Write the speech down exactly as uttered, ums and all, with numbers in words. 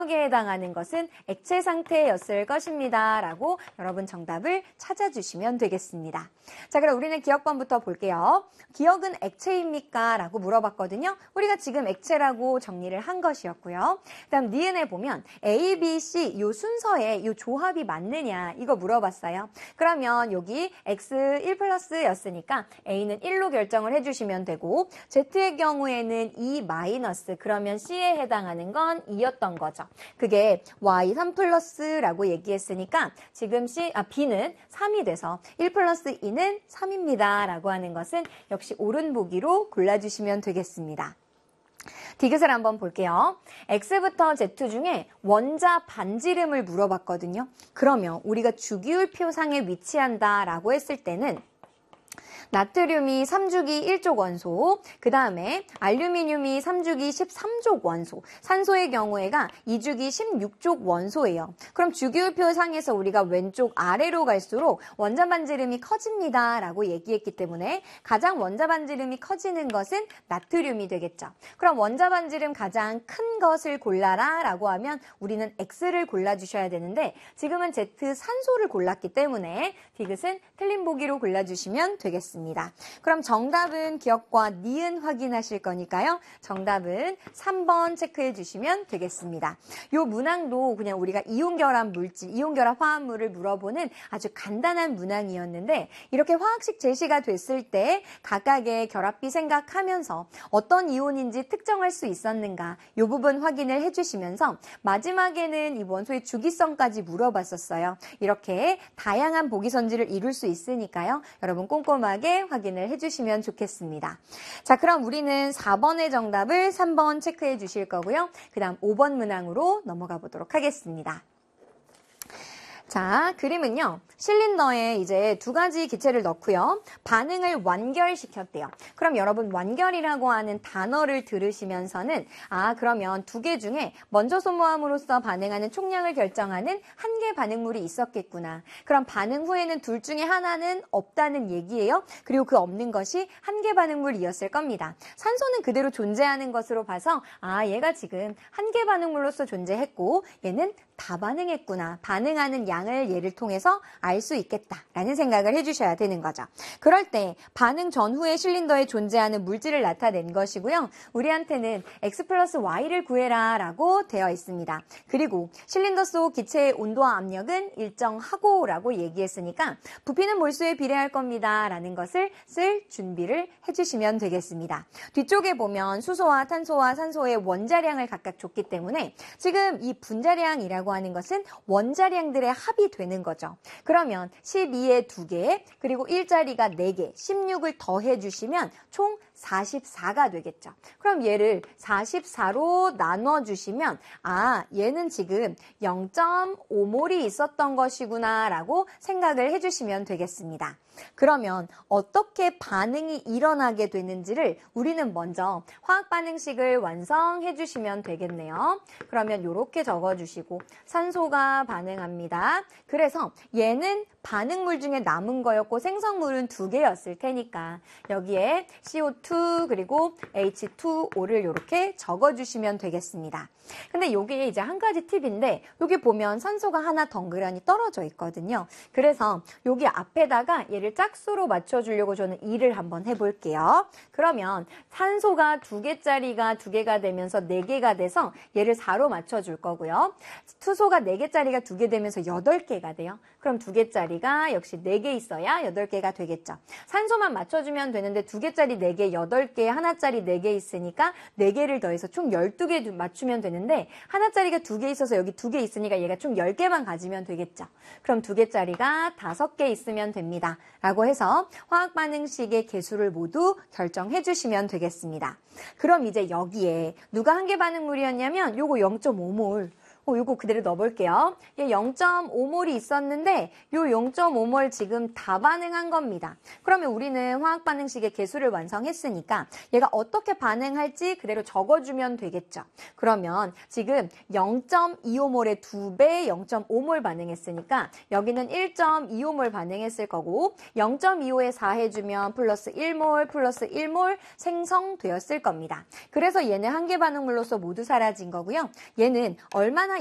에 해당하는 것은 액체 상태였을 것입니다. 라고 여러분 정답을 찾아주시면 되겠습니다. 자, 그럼 우리는 기억번부터 볼게요. 기억은 액체입니까? 라고 물어봤거든요. 우리가 지금 액체라고 정리를 한 것이었고요. 그 다음 니은에 보면 A, B, C 이 순서에 이 조합이 맞느냐 이거 물어봤어요. 그러면 여기 X 일 플러스였으니까 A는 일로 결정을 해주시면 되고 Z의 경우에는 이 마이너스 그러면 C에 해당하는 건 이였던 거죠. 그게 와이 삼 플러스라고 얘기했으니까 지금 C, 아, B는 삼이 돼서 일 플러스 이는 삼입니다. 라고 하는 것은 역시 옳은 보기로 골라주시면 되겠습니다. 디귿을 한번 볼게요. X부터 Z 중에 원자 반지름을 물어봤거든요. 그러면 우리가 주기율표상에 위치한다라고 했을 때는 나트륨이 삼 주기 일 족 원소, 그 다음에 알루미늄이 삼 주기 십삼 족 원소, 산소의 경우에가 이 주기 십육 족 원소예요. 그럼 주기율표 상에서 우리가 왼쪽 아래로 갈수록 원자 반지름이 커집니다 라고 얘기했기 때문에 가장 원자 반지름이 커지는 것은 나트륨이 되겠죠. 그럼 원자 반지름 가장 큰 것을 골라라 라고 하면 우리는 X를 골라주셔야 되는데 지금은 Z 산소를 골랐기 때문에 디귿은 틀린 보기로 골라주시면 되겠습니다. 그럼 정답은 기억과 니은 확인하실 거니까요. 정답은 삼 번 체크해 주시면 되겠습니다. 이 문항도 그냥 우리가 이온결합 물질, 이온결합 화합물을 물어보는 아주 간단한 문항이었는데 이렇게 화학식 제시가 됐을 때 각각의 결합비 생각하면서 어떤 이온인지 특정할 수 있었는가 이 부분 확인을 해주시면서 마지막에는 이 원소의 주기성까지 물어봤었어요. 이렇게 다양한 보기선지를 이룰 수 있으니까요. 여러분 꼼꼼하게 확인을 해주시면 좋겠습니다. 자, 그럼 우리는 사 번의 정답을 삼 번 체크해 주실 거고요. 그 다음 오 번 문항으로 넘어가 보도록 하겠습니다. 자, 그림은요. 실린더에 이제 두 가지 기체를 넣고요. 반응을 완결시켰대요. 그럼 여러분 완결이라고 하는 단어를 들으시면서는 아, 그러면 두 개 중에 먼저 소모함으로써 반응하는 총량을 결정하는 한 개 반응물이 있었겠구나. 그럼 반응 후에는 둘 중에 하나는 없다는 얘기예요. 그리고 그 없는 것이 한 개 반응물이었을 겁니다. 산소는 그대로 존재하는 것으로 봐서 아, 얘가 지금 한 개 반응물로서 존재했고 얘는 다 반응했구나. 반응하는 양을 얘를 통해서 알 수 있겠다라는 생각을 해주셔야 되는 거죠. 그럴 때 반응 전후에 실린더에 존재하는 물질을 나타낸 것이고요. 우리한테는 X 플러스 Y를 구해라 라고 되어 있습니다. 그리고 실린더 속 기체의 온도와 압력은 일정하고 라고 얘기했으니까 부피는 몰수에 비례할 겁니다 라는 것을 쓸 준비를 해주시면 되겠습니다. 뒤쪽에 보면 수소와 탄소와 산소의 원자량을 각각 줬기 때문에 지금 이 분자량이라고 하는 것은 원자량들의 합이 되는 거죠. 그러면 십이에 두 개, 그리고 일자리가 네 개, 십육을 더해 주시면 총 사십사가 되겠죠. 그럼 얘를 사십사로 나눠주시면 아, 얘는 지금 영 점 오 몰이 있었던 것이구나 라고 생각을 해주시면 되겠습니다. 그러면 어떻게 반응이 일어나게 되는지를 우리는 먼저 화학 반응식을 완성해 주시면 되겠네요. 그러면 이렇게 적어주시고 산소가 반응합니다. 그래서 얘는 반응물 중에 남은 거였고 생성물은 두 개였을 테니까 여기에 씨 오 투 그리고 에이치 투 오를 이렇게 적어주시면 되겠습니다. 근데 여기 이제 한 가지 팁인데 여기 보면 산소가 하나 덩그러니 떨어져 있거든요. 그래서 여기 앞에다가 얘를 짝수로 맞춰주려고 저는 이를 한번 해볼게요. 그러면 산소가 두 개짜리가 두 개가 되면서 네 개가 돼서 얘를 사로 맞춰줄 거고요. 수소가 네 개짜리가 두 개 되면서 여덟 개가 돼요. 그럼 두 개짜리가 역시 네 개 있어야 여덟 개가 되겠죠. 산소만 맞춰주면 되는데 두 개짜리 네 개, 여덟 개, 하나짜리 네 개 있으니까 네 개를 더해서 총 열두 개 맞추면 되는데 하나짜리가 두 개 있어서 여기 두 개 있으니까 얘가 총 열 개만 가지면 되겠죠. 그럼 두 개짜리가 다섯 개 있으면 됩니다. 라고 해서 화학 반응식의 개수를 모두 결정해 주시면 되겠습니다. 그럼 이제 여기에 누가 한 개 반응물이었냐면 요거 영 점 오 몰. 요거 그대로 넣어볼게요. 영 점 오 몰이 있었는데 요 영 점 오 몰 지금 다 반응한 겁니다. 그러면 우리는 화학 반응식의 개수를 완성했으니까 얘가 어떻게 반응할지 그대로 적어주면 되겠죠. 그러면 지금 영 점 이오 몰의 두 배 영 점 오 몰 반응했으니까 여기는 일 점 이오 몰 반응했을 거고 영 점 이오에 사 해주면 플러스 일 몰 플러스 일 몰 생성되었을 겁니다. 그래서 얘는 한계 반응물로서 모두 사라진 거고요. 얘는 얼마나